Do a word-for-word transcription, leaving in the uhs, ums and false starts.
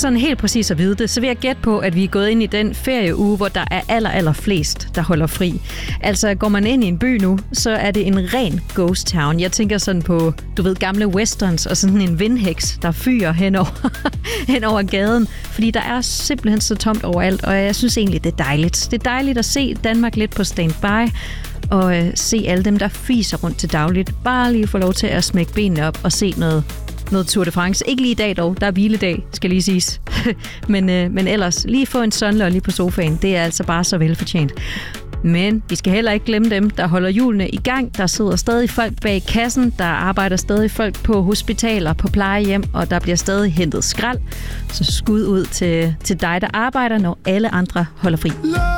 sådan helt præcis at vide det, så vil jeg gætte på, at vi er gået ind i den ferieuge, hvor der er aller, aller flest, der holder fri. Altså, går man ind i en by nu, så er det en ren ghost town. Jeg tænker sådan på, du ved, gamle westerns og sådan en vindhæks, der fyrer hen over, hen over gaden. Fordi der er simpelthen så tomt overalt, og jeg synes egentlig, det er dejligt. Det er dejligt at se Danmark lidt på standby, og øh, se alle dem, der fiser rundt til dagligt. Bare lige få lov til at smække benene op og se noget, noget Tour de France. Ikke lige i dag dog, der er hviledag, skal lige siges. men, øh, men ellers, lige få en sunlolly på sofaen, det er altså bare så velfortjent. Men vi skal heller ikke glemme dem, der holder hjulene i gang. Der sidder stadig folk bag kassen, der arbejder stadig folk på hospitaler, på plejehjem, og der bliver stadig hentet skrald. Så skud ud til, til dig, der arbejder, når alle andre holder fri.